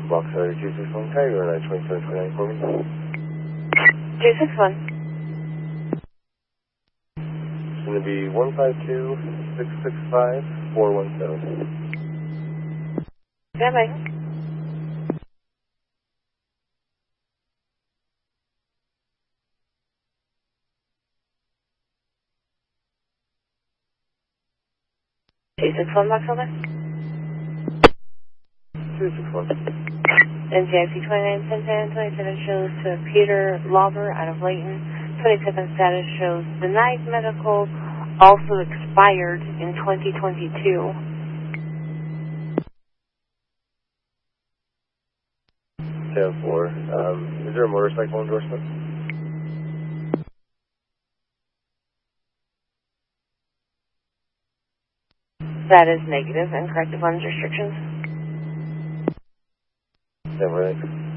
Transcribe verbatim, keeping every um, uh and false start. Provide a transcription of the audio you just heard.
Box Rider two six one Tiger, nine twenty-seven twenty-nine for me. two six one. It's going to be one five two six six five four one seven. Stand by. two six one, Box Holder. two six one. N C I C twenty-nine ten ten, twenty-seven shows to Peter Lauber out of Layton. twenty-seven status shows denied medical, also expired in twenty twenty-two. ten four. Um, is there a motorcycle endorsement? That is negative and corrective on restrictions. Yeah, right.